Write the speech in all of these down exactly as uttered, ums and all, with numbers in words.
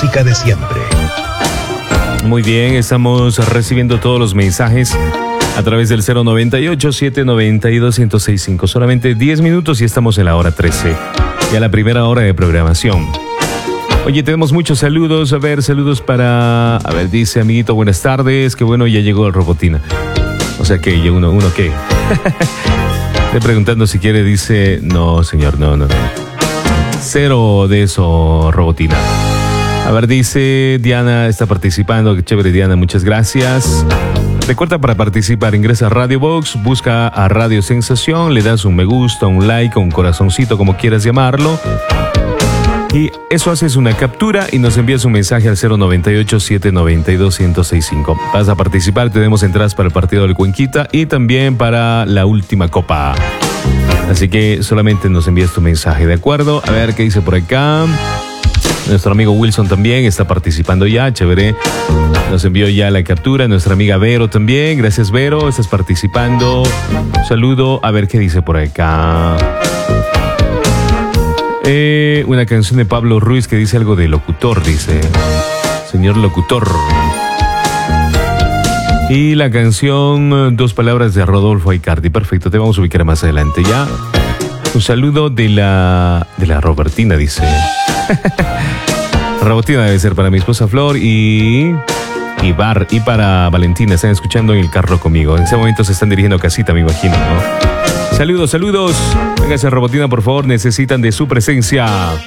música de siempre. Muy bien, estamos recibiendo todos los mensajes a través del cero noventa y ocho, siete noventa y dos, ciento sesenta y cinco. Solamente diez minutos y estamos en la hora trece. Ya la primera hora de programación. Oye, tenemos muchos saludos. A ver, saludos para... A ver, dice amiguito, buenas tardes. Qué bueno, ya llegó el Robotina. O sea que uno, uno qué. Estoy preguntando si quiere, dice... No, señor, no, no, no. Cero de eso, Robotina. A ver, dice Diana, está participando. Qué chévere, Diana, muchas gracias. Recuerda, para participar, ingresa a Radio Box, busca a Radio Sensación, le das un me gusta, un like, un corazoncito, como quieras llamarlo. Y eso haces una captura y nos envías un mensaje al cero noventa y ocho, siete noventa y dos, ciento sesenta y cinco. Vas a participar, tenemos entradas para el partido del Cuenquita y también para la última copa. Así que solamente nos envías tu mensaje, ¿de acuerdo? A ver qué dice por acá. Nuestro amigo Wilson también está participando ya, chévere. Nos envió ya la captura. Nuestra amiga Vero también. Gracias, Vero, estás participando. Un saludo. A ver qué dice por acá. Eh, una canción de Pablo Ruiz que dice algo de locutor, dice. Señor locutor. Y la canción Dos palabras de Rodolfo Aicardi. Perfecto, te vamos a ubicar más adelante ya. Un saludo de la de la Robertina, dice. Robertina debe ser para mi esposa Flor y y Bar y para Valentina. Están escuchando en el carro conmigo. En ese momento se están dirigiendo a casita, me imagino, ¿no? Saludos, saludos. Véngase, Robotina, por favor. Necesitan de su presencia.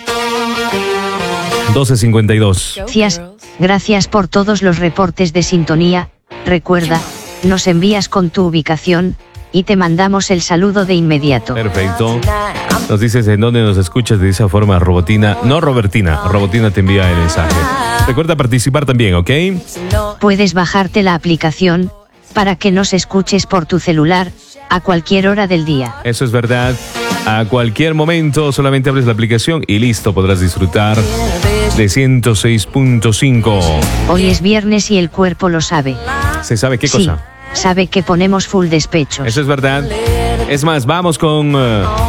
doce cincuenta y dos. Gracias, gracias por todos los reportes de sintonía. Recuerda, nos envías con tu ubicación y te mandamos el saludo de inmediato. Perfecto. Nos dices en dónde nos escuchas de esa forma, Robotina. No, Robertina. Robotina te envía el mensaje. Recuerda participar también, ¿ok? Puedes bajarte la aplicación para que nos escuches por tu celular a cualquier hora del día. Eso es verdad. A cualquier momento solamente abres la aplicación y listo, podrás disfrutar de ciento seis punto cinco. Hoy es viernes y el cuerpo lo sabe. ¿Se sabe qué sí, cosa? Sabe que ponemos full despechos. Eso es verdad. Es más, vamos con... Uh...